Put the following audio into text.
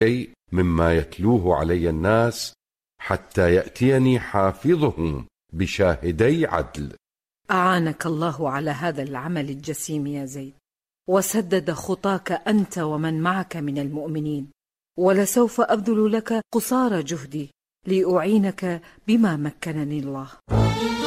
شيء مما يتلوه علي الناس حتى يأتيني حافظهم بشاهدي عدل. أعانك الله على هذا العمل الجسيم يا زيد، وسدد خطاك أنت ومن معك من المؤمنين، ولسوف أبذل لك قصارى جهدي لأعينك بما مكنني الله.